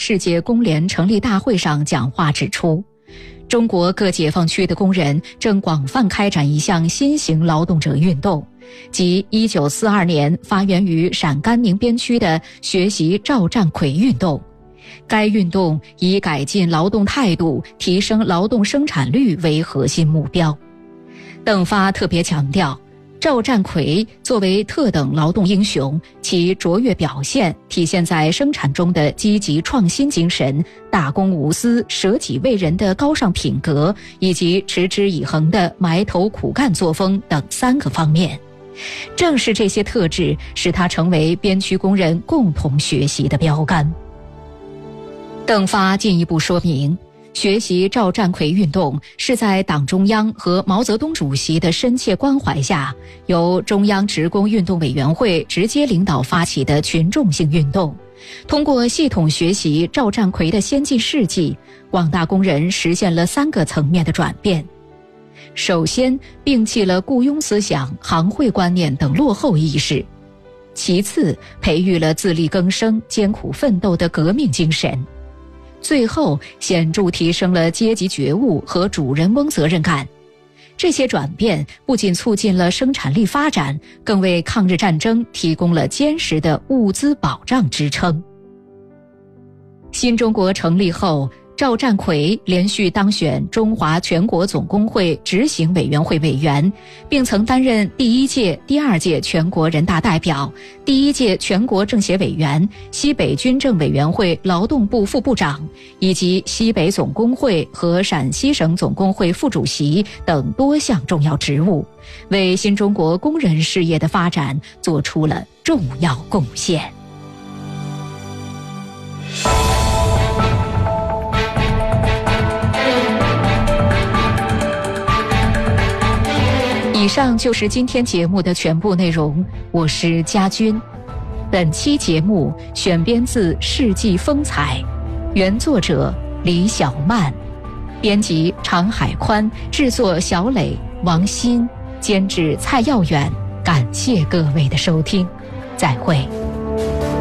世界工联成立大会上讲话指出，中国各解放区的工人正广泛开展一项新型劳动者运动，即1942年发源于陕甘宁边区的学习赵占奎运动。该运动以改进劳动态度、提升劳动生产率为核心目标。邓发特别强调，赵占奎作为特等劳动英雄，其卓越表现体现在生产中的积极创新精神、大公无私、舍己为人的高尚品格，以及持之以恒的埋头苦干作风等3个方面。正是这些特质，使他成为边区工人共同学习的标杆。邓发进一步说明，学习赵占奎运动是在党中央和毛泽东主席的深切关怀下，由中央职工运动委员会直接领导发起的群众性运动。通过系统学习赵占奎的先进事迹，广大工人实现了3个层面的转变。首先，摒弃了雇佣思想、行会观念等落后意识；其次，培育了自力更生、艰苦奋斗的革命精神；最后，显著提升了阶级觉悟和主人翁责任感。这些转变不仅促进了生产力发展，更为抗日战争提供了坚实的物资保障支撑。新中国成立后，赵占奎连续当选中华全国总工会执行委员会委员，并曾担任第1届、第2届全国人大代表、第1届全国政协委员、西北军政委员会劳动部副部长，以及西北总工会和陕西省总工会副主席等多项重要职务，为新中国工人事业的发展做出了重要贡献。以上就是今天节目的全部内容，我是佳君。本期节目选编自《世纪风采》，原作者李小曼，编辑常海宽，制作小磊、王鑫，监制蔡耀远。感谢各位的收听，再会。